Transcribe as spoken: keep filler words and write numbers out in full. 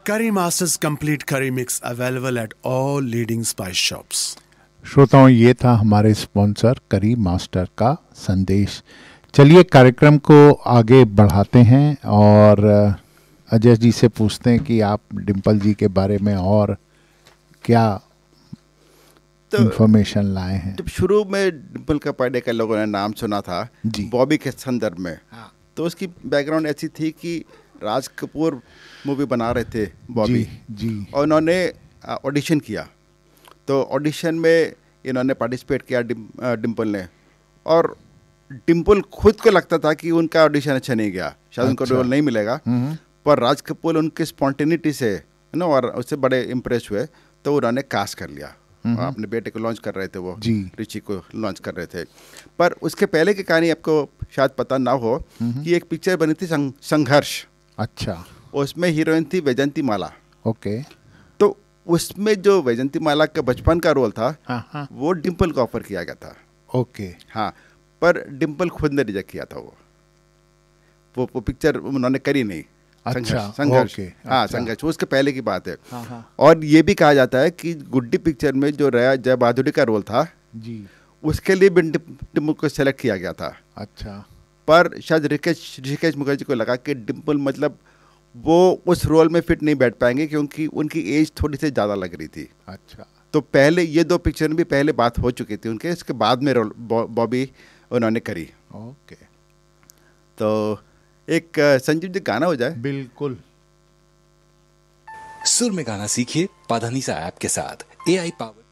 Curry Masters Complete Curry Mix available at all leading spice shops. श्रोताओं, ये था हमारे स्पॉन्सर करी मास्टर का संदेश। चलिए कार्यक्रम को आगे बढ़ाते हैं और अजय जी से पूछते हैं कि आप डिम्पल जी के बारे में और क्या तो इंफॉर्मेशन लाए हैं। जब शुरू में डिम्पल का पहले का लोगों ने नाम सुना था बॉबी के संदर्भ में, हाँ। तो उसकी बैकग्राउंड ऐसी थी कि राज कपूर मूवी बना रहे थे बॉबी जी, जी। और उन्होंने ऑडिशन किया, तो ऑडिशन में इन्होंने पार्टिसिपेट किया डिम, डिम्पल ने, और डिम्पल खुद को लगता था कि उनका ऑडिशन अच्छा नहीं गया, शायद उनको रोल नहीं मिलेगा, पर राज कपूर उनके स्पॉन्टेनिटी से ना और उससे बड़े इम्प्रेस हुए, तो उन्होंने कास्ट कर लिया। अपने बेटे को लॉन्च कर रहे थे, वो रिची को लॉन्च कर रहे थे। पर उसके पहले की कहानी आपको शायद पता ना हो कि एक पिक्चर बनी थी संग, संघर्ष। अच्छा। उसमें हीरोइन थी वैजंती माला। ओके। तो उसमें जो वैजंती माला का बचपन का रोल था, हाँ, हाँ। वो डिम्पल को ऑफर किया गया था। ओके। हाँ, पर डिम्पल खुद ने रिजेक्ट किया था। वो वो, वो पिक्चर उन्होंने करी नहीं। अच्छा, संघर्ष। ओके, हाँ, अच्छा। संघर्ष उसके पहले की बात है। हाँ, हाँ। और ये भी कहा जाता है कि गुड्डी पिक्चर में जो रया जय बहादुरी का रोल था जी, उसके लिए भी डिम्पल को सेलेक्ट किया गया था। अच्छा। पर शायद ऋषिकेश ऋषिकेश मुखर्जी को लगा कि डिम्पल मतलब वो उस रोल में फिट नहीं बैठ पाएंगे क्योंकि उनकी एज थोड़ी सी ज़्यादा लग रही थी। अच्छा। तो पहले ये दो पिक्चर में भी पहले बात हो चुकी थी उनके, इसके बाद में रोल बॉबी उन्होंने करी। ओके। तो एक संजीव जी गाना हो जाए। बिल्कुल। सुर में गाना सीखिए पाधानीसा ऐप के साथ। ए आई पावर